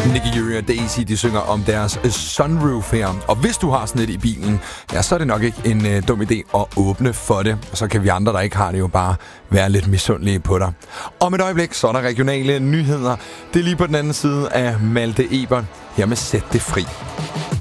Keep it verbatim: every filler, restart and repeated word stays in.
Nicky Fury og Daisy, de synger om deres sunroof her. Og hvis du har sådan et i bilen, ja, så er det nok ikke en uh, dum idé at åbne for det. Og så kan vi andre, der ikke har det, jo bare være lidt misundelige på dig. Om et øjeblik, så er der regionale nyheder. Det er lige på den anden side af Malte Ebert. Her med Sæt det fri.